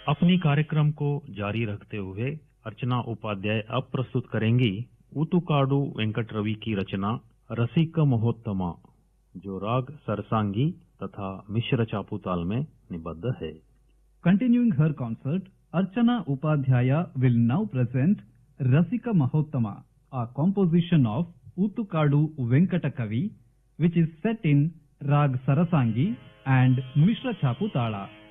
अपनी कार्यक्रम को जारी रखते हुए अर्चना उपाध्याय अब प्रस्तुत करेंगी ऊतुकाडु वेंकट रवि की रचना रसिक महोत्तमा, जो राग सरसांगी तथा मिश्र चापू ताल में निबद्ध है। Continuing her concert, Archana Upadhyaya will now present Rasika Mahottama, a composition of Utukadu Venkatakavi, which is set in Rag Sarasangi and Mishra Chaputala.